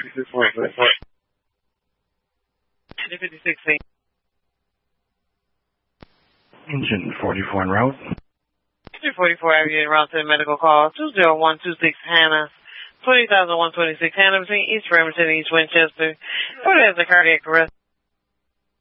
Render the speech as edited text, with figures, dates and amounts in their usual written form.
56. Engine 44 en route. Engine 44 Avenue en route to the medical call. 20126 Hannah. 20,126 Hannah between East Bremerton and East Winchester. What has a cardiac arrest?